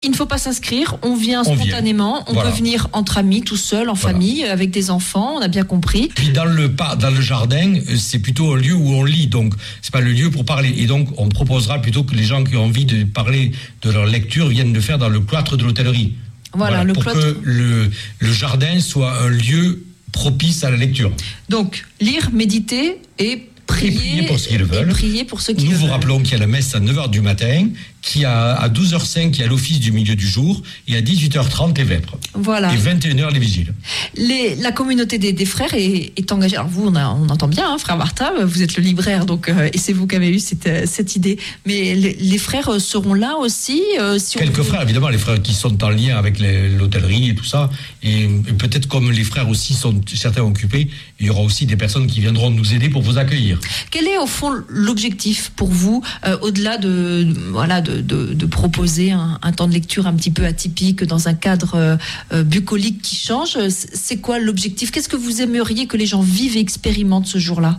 Il ne faut pas s'inscrire, on vient spontanément, on peut venir entre amis, tout seul, en famille, avec des enfants, on a bien compris. Puis dans le jardin, c'est plutôt un lieu où on lit, donc c'est pas le lieu pour parler. Et donc on proposera plutôt que les gens qui ont envie de parler de leur lecture viennent le faire dans le cloître de l'hôtellerie. Voilà, pour que le jardin soit un lieu propice à la lecture. Donc lire, méditer et prier pour ceux qui le veulent. Prier pour ceux qui Nous vous rappelons qu'il y a la messe à 9h du matin, qu'il y a à 12h05, il y a l'office du milieu du jour, et à 18h30 les vêpres. Voilà. Et 21h les vigiles. La communauté des frères est engagée. Alors vous, on entend bien, frère Martin, vous êtes le libraire, donc et c'est vous qui avez eu cette idée. Mais les frères seront là aussi. Quelques frères, évidemment, les frères qui sont en lien avec l'hôtellerie et tout ça. Et peut-être comme les frères aussi sont certains occupés, il y aura aussi des personnes qui viendront nous aider pour vous accueillir. Quel est au fond l'objectif pour vous, au-delà de proposer un temps de lecture un petit peu atypique dans un cadre bucolique qui change? C'est quoi l'objectif? Qu'est-ce que vous aimeriez que les gens vivent et expérimentent ce jour-là?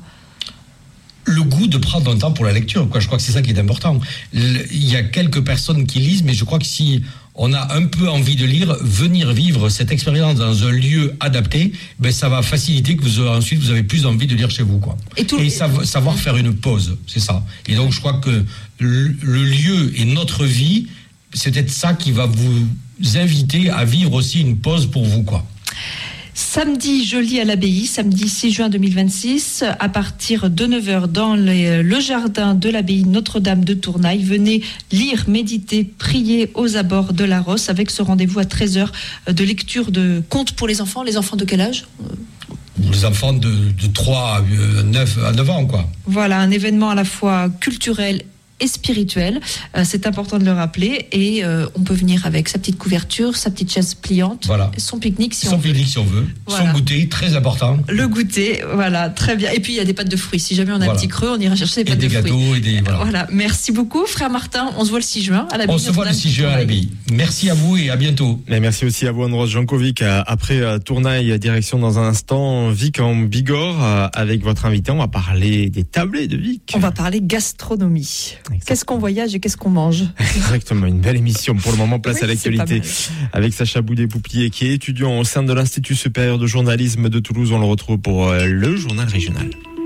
Le goût de prendre un temps pour la lecture, quoi. Je crois que c'est ça qui est important. Il y a quelques personnes qui lisent, mais je crois que si on a un peu envie de lire, venir vivre cette expérience dans un lieu adapté, ça va faciliter que ensuite vous avez plus envie de lire chez vous, quoi. Et savoir faire une pause, c'est ça. Et donc je crois que le lieu et notre vie, c'est peut-être ça qui va vous inviter à vivre aussi une pause pour vous, quoi. Samedi, je lis à l'abbaye, samedi 6 juin 2026, à partir de 9h dans le jardin de l'abbaye Notre-Dame de Tournaille. Venez lire, méditer, prier aux abords de la Rosse avec ce rendez-vous à 13h de lecture de contes pour les enfants. Les enfants de quel âge ? Les enfants de 3 à 9 ans, quoi. Voilà, un événement à la fois culturel et spirituel, c'est important de le rappeler, et on peut venir avec sa petite couverture, sa petite chaise pliante, son pique-nique si on veut. Son goûter, très important. Le goûter, voilà, très bien. Et puis il y a des pâtes de fruits, si jamais on a un petit creux, on ira chercher des pâtes de fruits. Et des gâteaux, voilà. Merci beaucoup, frère Martin, on se voit le 6 juin à l'abbaye. On se voit le 6 juin à l'abbaye. Merci à vous et à bientôt. Et merci aussi à vous, Andros Jankovic. Après Tournaille, direction dans un instant Vic en Bigorre, avec votre invité, on va parler des tablés de Vic. On va parler gastronomie. Qu'est-ce qu'on voyage et qu'est-ce qu'on mange? Exactement, une belle émission pour le moment. Place à l'actualité avec Sacha Boudet-Pouplier, qui est étudiant au sein de l'Institut supérieur de journalisme de Toulouse. On le retrouve pour le journal régional.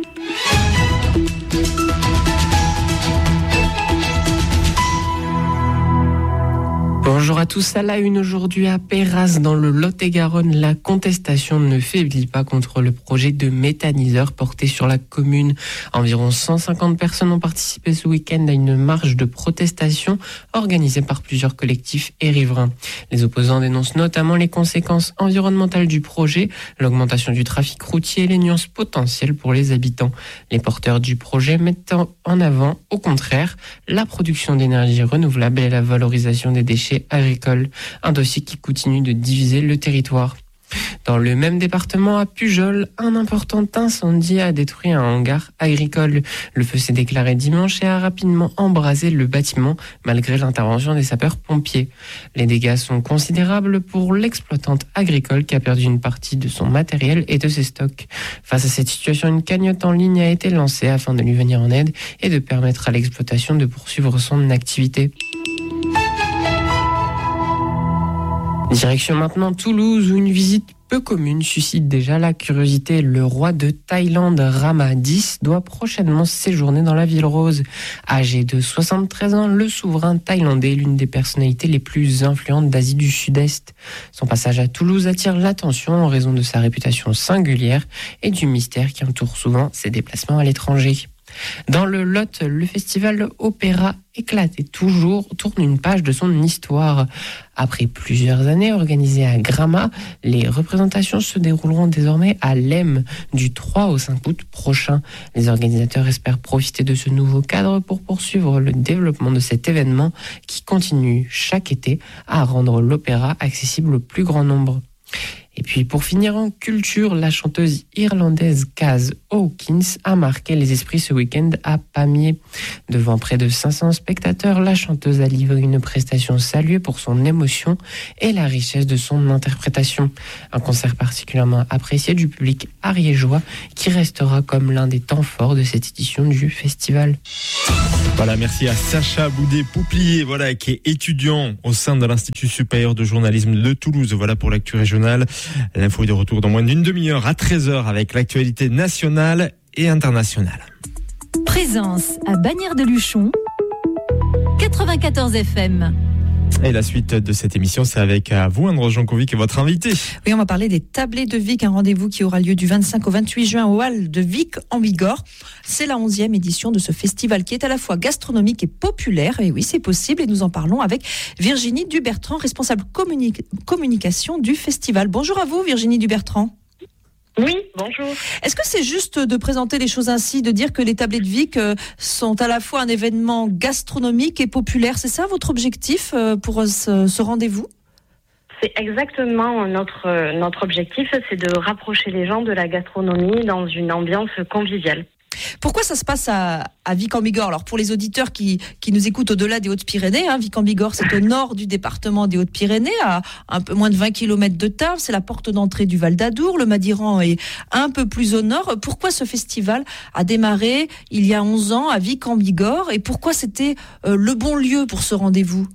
Bonjour à tous, à la une aujourd'hui à Péras dans le Lot-et-Garonne, la contestation ne faiblit pas contre le projet de méthaniseur porté sur la commune. Environ 150 personnes ont participé ce week-end à une marche de protestation organisée par plusieurs collectifs et riverains. Les opposants dénoncent notamment les conséquences environnementales du projet, l'augmentation du trafic routier et les nuisances potentielles pour les habitants. Les porteurs du projet mettent en avant, au contraire, la production d'énergie renouvelable et la valorisation des déchets agricoles, un dossier qui continue de diviser le territoire. Dans le même département, à Pujol, un important incendie a détruit un hangar agricole. Le feu s'est déclaré dimanche et a rapidement embrasé le bâtiment malgré l'intervention des sapeurs-pompiers. Les dégâts sont considérables pour l'exploitante agricole qui a perdu une partie de son matériel et de ses stocks. Face à cette situation, une cagnotte en ligne a été lancée afin de lui venir en aide et de permettre à l'exploitation de poursuivre son activité. Direction maintenant Toulouse, où une visite peu commune suscite déjà la curiosité. Le roi de Thaïlande, Rama X, doit prochainement séjourner dans la ville rose. Âgé de 73 ans, le souverain thaïlandais est l'une des personnalités les plus influentes d'Asie du Sud-Est. Son passage à Toulouse attire l'attention en raison de sa réputation singulière et du mystère qui entoure souvent ses déplacements à l'étranger. Dans le Lot, le festival Opéra éclate et toujours tourne une page de son histoire. Après plusieurs années organisées à Gramma, les représentations se dérouleront désormais à Lem du 3 au 5 août prochain. Les organisateurs espèrent profiter de ce nouveau cadre pour poursuivre le développement de cet événement qui continue chaque été à rendre l'opéra accessible au plus grand nombre. Et puis pour finir en culture, la chanteuse irlandaise Kaz Hawkins a marqué les esprits ce week-end à Pamiers. Devant près de 500 spectateurs, la chanteuse a livré une prestation saluée pour son émotion et la richesse de son interprétation. Un concert particulièrement apprécié du public ariégeois qui restera comme l'un des temps forts de cette édition du festival. Voilà, merci à Sacha Boudet-Pouplier, voilà, qui est étudiant au sein de l'Institut supérieur de journalisme de Toulouse. Voilà pour l'actu régionale. L'info est de retour dans moins d'une demi-heure à 13h avec l'actualité nationale et internationale. Présence à Bagnères-de-Luchon, 94 FM. Et la suite de cette émission, c'est avec vous, Andros Jankovic, et votre invité. Oui, on va parler des Tablés de Vic, un rendez-vous qui aura lieu du 25 au 28 juin au Hall de Vic en Bigorre. C'est la 11e édition de ce festival qui est à la fois gastronomique et populaire. Et oui, c'est possible. Et nous en parlons avec Virginie Dubertrand, responsable communication du festival. Bonjour à vous, Virginie Dubertrand. Oui, bonjour. Est-ce que c'est juste de présenter les choses ainsi, de dire que les Tablés de Vic sont à la fois un événement gastronomique et populaire? C'est ça votre objectif pour ce rendez-vous? C'est exactement notre objectif, c'est de rapprocher les gens de la gastronomie dans une ambiance conviviale. Pourquoi ça se passe à Vic-en-Bigorre? Alors pour les auditeurs qui nous écoutent au-delà des Hautes-Pyrénées, Vic-en-Bigorre c'est au nord du département des Hautes-Pyrénées, à un peu moins de 20 km de Tarbes, c'est la porte d'entrée du Val d'Adour, le Madiran est un peu plus au nord. Pourquoi ce festival a démarré il y a 11 ans à Vic-en-Bigorre et pourquoi c'était le bon lieu pour ce rendez-vous?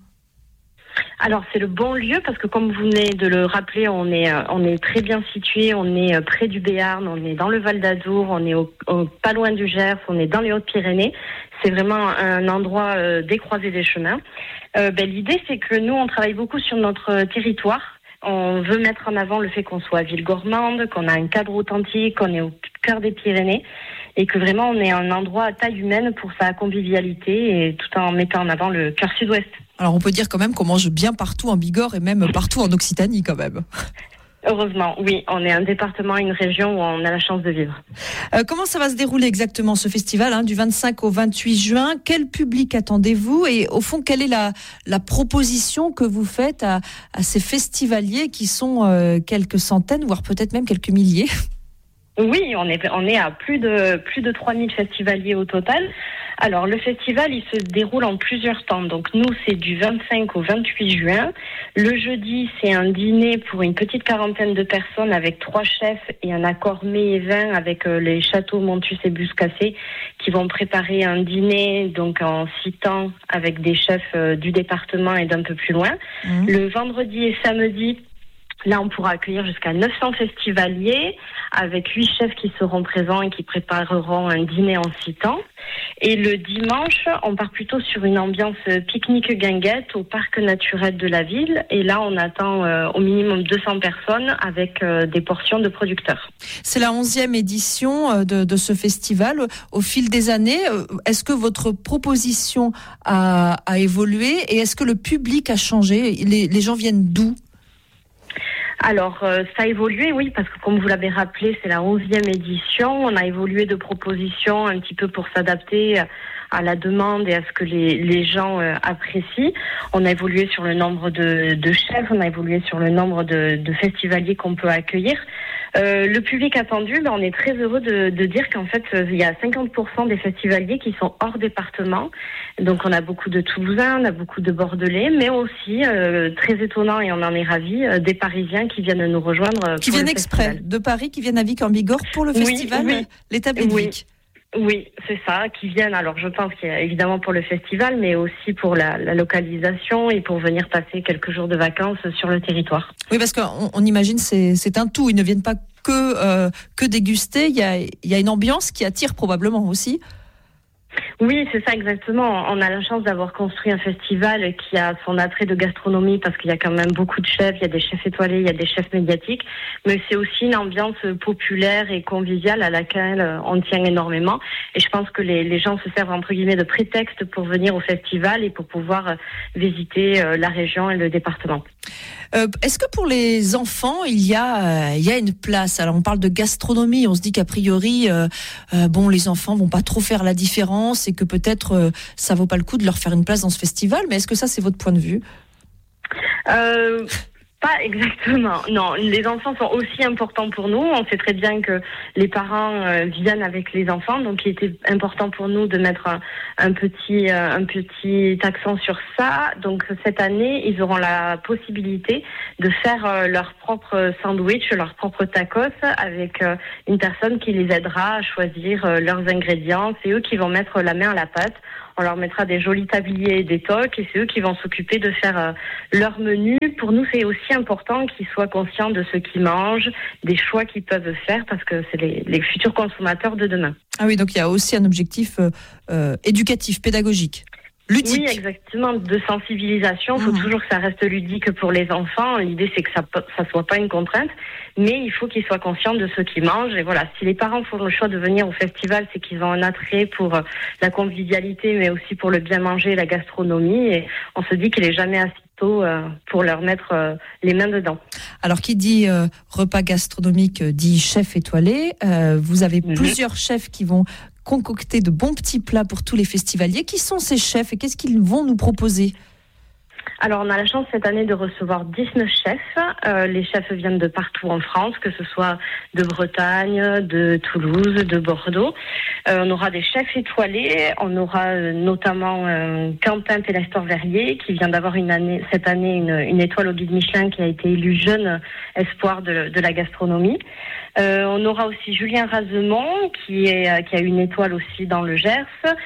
Alors c'est le bon lieu parce que comme vous venez de le rappeler, on est très bien situé, on est près du Béarn, on est dans le Val d'Adour, on est pas loin du Gers, on est dans les Hautes-Pyrénées. C'est vraiment un endroit des croisées des chemins. L'idée c'est que nous on travaille beaucoup sur notre territoire. On veut mettre en avant le fait qu'on soit ville gourmande, qu'on a un cadre authentique, qu'on est au cœur des Pyrénées et que vraiment on est un endroit à taille humaine pour sa convivialité et tout en mettant en avant le cœur sud-ouest. Alors on peut dire quand même qu'on mange bien partout en Bigorre et même partout en Occitanie quand même. Heureusement, oui, on est un département, une région où on a la chance de vivre. Comment ça va se dérouler exactement ce festival du 25 au 28 juin? Quel public attendez-vous? Et au fond, quelle est la proposition que vous faites à ces festivaliers qui sont quelques centaines, voire peut-être même quelques milliers? Oui, on est à plus de 3000 festivaliers au total. Alors, le festival, il se déroule en plusieurs temps. Donc, nous, c'est du 25 au 28 juin. Le jeudi, c'est un dîner pour une petite quarantaine de personnes avec 3 chefs et un accord mets et vin avec les châteaux Montus et Buscassé qui vont préparer un dîner donc en 6 temps avec des chefs du département et d'un peu plus loin. Le vendredi et samedi, là, on pourra accueillir jusqu'à 900 festivaliers avec 8 chefs qui seront présents et qui prépareront un dîner en 6 temps. Et le dimanche, on part plutôt sur une ambiance pique-nique guinguette au parc naturel de la ville. Et là, on attend au minimum 200 personnes avec des portions de producteurs. C'est la 11e édition de ce festival. Au fil des années, est-ce que votre proposition a évolué et est-ce que le public a changé? Les gens viennent d'où? Alors, ça a évolué, oui, parce que comme vous l'avez rappelé, c'est la 11e édition. On a évolué de propositions un petit peu pour s'adapter à la demande et à ce que les gens apprécient. On a évolué sur le nombre de chefs, on a évolué sur le nombre de festivaliers qu'on peut accueillir. Le public attendu, on est très heureux de dire qu'en fait, il y a 50% des festivaliers qui sont hors département. Donc, on a beaucoup de Toulousains, on a beaucoup de Bordelais, mais aussi, très étonnant et on en est ravis, des Parisiens qui viennent nous rejoindre. Qui viennent exprès de Paris, qui viennent à Vic-en-Bigorre pour le festival, les Tablés de Vic. Oui, c'est ça, qui viennent. Alors, je pense qu'il y a évidemment pour le festival, mais aussi pour la localisation et pour venir passer quelques jours de vacances sur le territoire. Oui, parce qu'on imagine c'est un tout. Ils ne viennent pas que déguster. Il y a une ambiance qui attire probablement aussi. Oui, c'est ça exactement. On a la chance d'avoir construit un festival qui a son attrait de gastronomie parce qu'il y a quand même beaucoup de chefs, il y a des chefs étoilés, il y a des chefs médiatiques, mais c'est aussi une ambiance populaire et conviviale à laquelle on tient énormément. Et je pense que les gens se servent entre guillemets de prétexte pour venir au festival et pour pouvoir visiter la région et le département. Est-ce que pour les enfants, il y a une place? Alors on parle de gastronomie, on se dit qu'a priori, les enfants vont pas trop faire la différence et que peut-être ça vaut pas le coup de leur faire une place dans ce festival. Mais est-ce que ça c'est votre point de vue? Pas exactement. Non, les enfants sont aussi importants pour nous. On sait très bien que les parents viennent avec les enfants, donc il était important pour nous de mettre un petit accent sur ça. Donc cette année, ils auront la possibilité de faire leur propre sandwich, leur propre tacos avec une personne qui les aidera à choisir leurs ingrédients. C'est eux qui vont mettre la main à la pâte. On leur mettra des jolis tabliers et des toques et c'est eux qui vont s'occuper de faire leur menu. Pour nous, c'est aussi important qu'ils soient conscients de ce qu'ils mangent, des choix qu'ils peuvent faire parce que c'est les futurs consommateurs de demain. Ah oui, donc il y a aussi un objectif éducatif, pédagogique. Ludique. Oui, exactement, de sensibilisation. Il faut toujours que ça reste ludique pour les enfants. L'idée, c'est que ça soit pas une contrainte, mais il faut qu'ils soient conscients de ce qu'ils mangent. Et voilà, si les parents font le choix de venir au festival, c'est qu'ils ont un attrait pour la convivialité, mais aussi pour le bien manger, la gastronomie. Et on se dit qu'il est jamais assez tôt pour leur mettre les mains dedans. Alors, qui dit repas gastronomique dit chef étoilé. Vous avez plusieurs chefs qui vont concocter de bons petits plats pour tous les festivaliers. Qui sont ces chefs et qu'est-ce qu'ils vont nous proposer ? Alors, on a la chance cette année de recevoir 19 chefs. Les chefs viennent de partout en France, que ce soit de Bretagne, de Toulouse, de Bordeaux. On aura des chefs étoilés. On aura notamment Quentin Pélestor-Verrier, qui vient d'avoir cette année une étoile au guide Michelin, qui a été élu jeune espoir de la gastronomie. On aura aussi Julien Razemont, qui a une étoile aussi dans le Gers.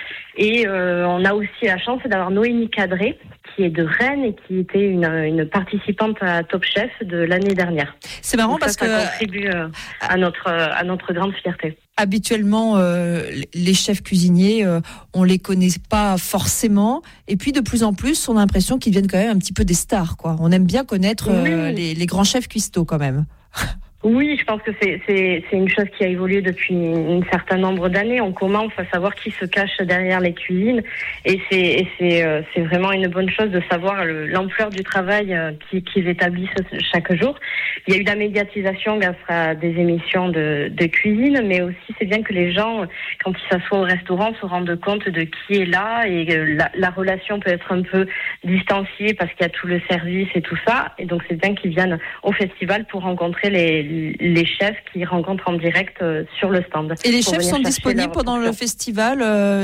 Et on a aussi la chance d'avoir Noémie Cadré, qui est de Rennes et qui était une participante à Top Chef de l'année dernière. C'est marrant. Donc parce que ça contribue à notre grande fierté. Habituellement, les chefs cuisiniers, on les connaît pas forcément. Et puis, de plus en plus, on a l'impression qu'ils deviennent quand même un petit peu des stars, quoi. On aime bien connaître les grands chefs cuistots, quand même. Oui, je pense que c'est une chose qui a évolué depuis un certain nombre d'années. On commence à savoir qui se cache derrière les cuisines et c'est vraiment une bonne chose de savoir l'ampleur du travail qu'ils établissent chaque jour. Il y a eu la médiatisation grâce à des émissions de cuisine, mais aussi c'est bien que les gens, quand ils s'assoient au restaurant, se rendent compte de qui est là et la relation peut être un peu distanciée parce qu'il y a tout le service et tout ça. Et donc c'est bien qu'ils viennent au festival pour rencontrer les chefs qui rencontrent en direct sur le stand. Et les chefs sont disponibles pendant le festival.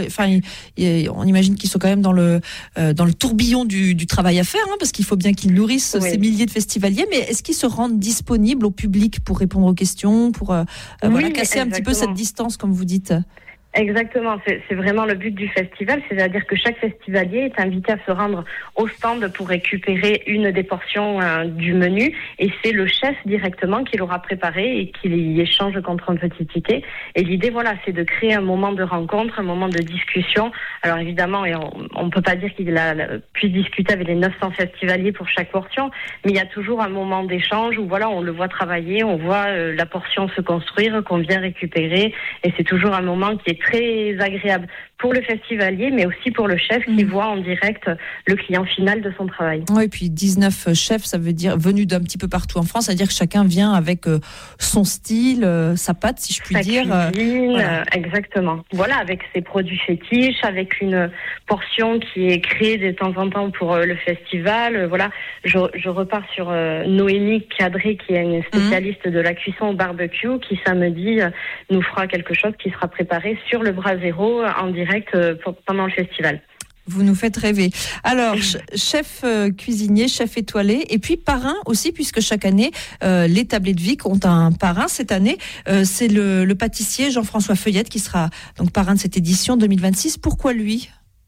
On imagine qu'ils sont quand même dans le tourbillon du travail à faire, parce qu'il faut bien qu'ils nourrissent ces milliers de festivaliers. Mais est-ce qu'ils se rendent disponibles au public pour répondre aux questions, pour casser un petit peu cette distance, comme vous dites? Exactement, c'est vraiment le but du festival, c'est-à-dire que chaque festivalier est invité à se rendre au stand pour récupérer une des portions du menu et c'est le chef directement qui l'aura préparé et qui y échange contre un petit ticket. Et l'idée, c'est de créer un moment de rencontre, un moment de discussion. Alors évidemment, on peut pas dire qu'il puisse discuter avec les 900 festivaliers pour chaque portion, mais il y a toujours un moment d'échange où on le voit travailler, on voit la portion se construire, qu'on vient récupérer et c'est toujours un moment qui est très agréable pour le festivalier, mais aussi pour le chef qui voit en direct le client final de son travail. Oui, et puis 19 chefs, ça veut dire venus d'un petit peu partout en France, c'est-à-dire que chacun vient avec son style, sa patte, si je puis dire. Cuisine, exactement. Voilà, avec ses produits fétiches, avec une portion qui est créée de temps en temps pour le festival. Je repars sur Noémie Cadré, qui est une spécialiste de la cuisson au barbecue, qui samedi nous fera quelque chose qui sera préparé sur le brasero en direct pendant le festival. Vous nous faites rêver. Alors, chef cuisinier, chef étoilé, et puis parrain aussi, puisque chaque année, les Tablés de Vic ont un parrain. Cette année, c'est le pâtissier Jean-François Feuillette qui sera donc parrain de cette édition 2026. Pourquoi lui ?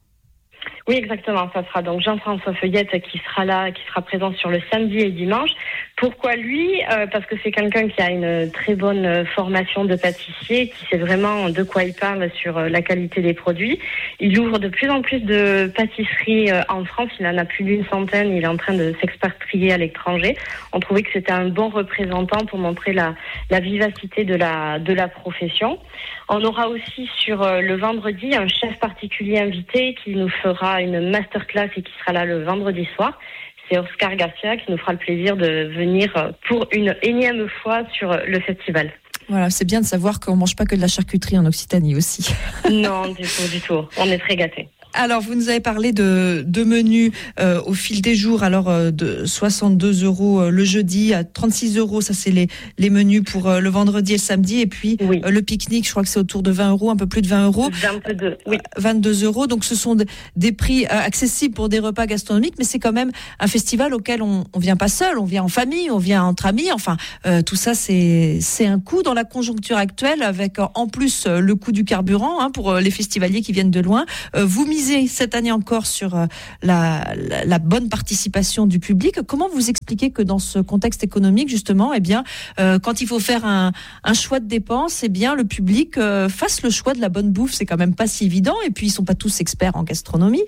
Oui, exactement. Ça sera donc Jean-François Feuillette qui sera là, qui sera présent sur le samedi et dimanche. Pourquoi lui ? Parce que c'est quelqu'un qui a une très bonne formation de pâtissier, qui sait vraiment de quoi il parle sur la qualité des produits. Il ouvre de plus en plus de pâtisseries en France. Il en a plus d'une centaine. Il est en train de s'expatrier à l'étranger. On trouvait que c'était un bon représentant pour montrer la vivacité de la profession. On aura aussi sur le vendredi un chef particulier invité qui nous fera une masterclass et qui sera là le vendredi soir. C'est Oscar Garcia qui nous fera le plaisir de venir pour une énième fois sur le festival. Voilà, c'est bien de savoir qu'on ne mange pas que de la charcuterie en Occitanie aussi. Non, du tout. On est très gâtés. Alors, vous nous avez parlé de menus au fil des jours. Alors, de 62 € le jeudi, à 36 €, ça c'est les menus pour le vendredi et le samedi. Et puis, le pique-nique, je crois que c'est autour de 20 €, un peu plus de 20 €. 22, oui. 22 €. Donc, ce sont des prix accessibles pour des repas gastronomiques, mais c'est quand même un festival auquel on vient pas seul, on vient en famille, on vient entre amis. Enfin, tout ça, c'est un coût dans la conjoncture actuelle, avec en plus le coût du carburant pour les festivaliers qui viennent de loin. Vous misez cette année encore sur la bonne participation du public. Comment vous expliquez que dans ce contexte économique, justement, quand il faut faire un choix de dépenses, le public fasse le choix de la bonne bouffe? C'est quand même pas si évident. Et puis, ils sont pas tous experts en gastronomie.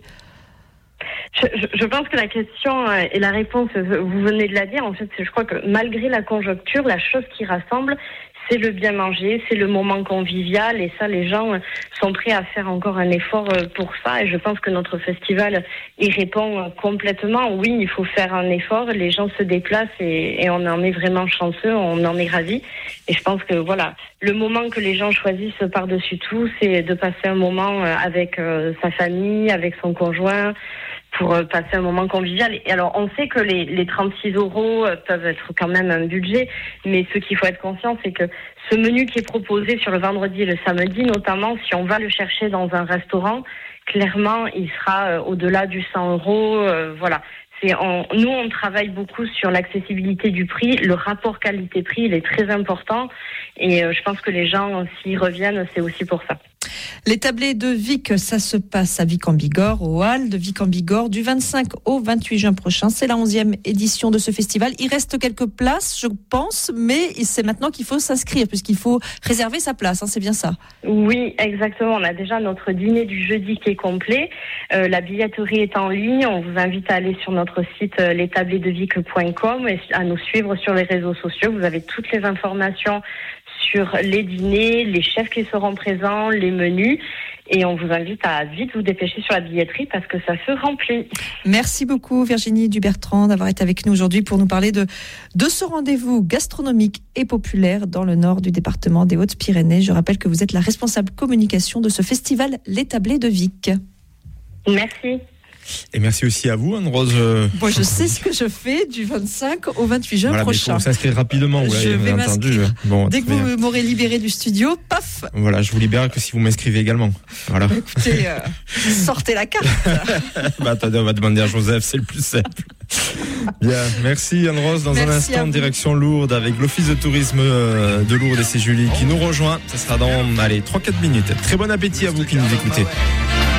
Je pense que la question et la réponse, vous venez de la dire. En fait, je crois que malgré la conjoncture, la chose qui rassemble, c'est le bien manger, c'est le moment convivial, et ça, les gens sont prêts à faire encore un effort pour ça, et je pense que notre festival y répond complètement. Oui, il faut faire un effort, les gens se déplacent et on en est vraiment chanceux, on en est ravis, et je pense que voilà, le moment que les gens choisissent par-dessus tout, c'est de passer un moment avec sa famille, avec son conjoint, pour passer un moment convivial. Et alors, on sait que les 36 € peuvent être quand même un budget, mais ce qu'il faut être conscient, c'est que ce menu qui est proposé sur le vendredi et le samedi, notamment, si on va le chercher dans un restaurant, clairement, il sera au-delà du 100 €. Voilà. Nous, on travaille beaucoup sur l'accessibilité du prix. Le rapport qualité-prix, il est très important. Et je pense que les gens, s'ils reviennent, c'est aussi pour ça. Les tablés de Vic, ça se passe à Vic en Bigorre, au hall de Vic en Bigorre, du 25 au 28 juin prochain. C'est la 11e édition de ce festival. Il reste quelques places, je pense, mais c'est maintenant qu'il faut s'inscrire, puisqu'il faut réserver sa place, c'est bien ça? Oui, exactement. On a déjà notre dîner du jeudi qui est complet. La billetterie est en ligne. On vous invite à aller sur notre site lestablersdevic.com et à nous suivre sur les réseaux sociaux. Vous avez toutes les informations sur les dîners, les chefs qui seront présents, les menus. Et on vous invite à vite vous dépêcher sur la billetterie parce que ça se remplit. Merci beaucoup Virginie Dubertrand d'avoir été avec nous aujourd'hui pour nous parler de ce rendez-vous gastronomique et populaire dans le nord du département des Hautes-Pyrénées. Je rappelle que vous êtes la responsable communication de ce festival Les Tablés de Vic. Merci. Et merci aussi à vous, Anne-Rose. Moi, je sais ce que je fais du 25 au 28 juin prochain. Il faut s'inscrire rapidement, vous l'avez entendu. Bon, dès que vous m'aurez libéré du studio, paf. Voilà, je vous libère que si vous m'inscrivez également. Voilà. Écoutez, sortez la carte. Attendez, on va demander à Joseph, c'est le plus simple. Bien, merci Anne-Rose. Dans un instant, direction Lourdes avec l'Office de tourisme de Lourdes, et c'est Julie qui nous rejoint. Ça sera dans 3-4 minutes. Très bon appétit à vous qui nous écoutez.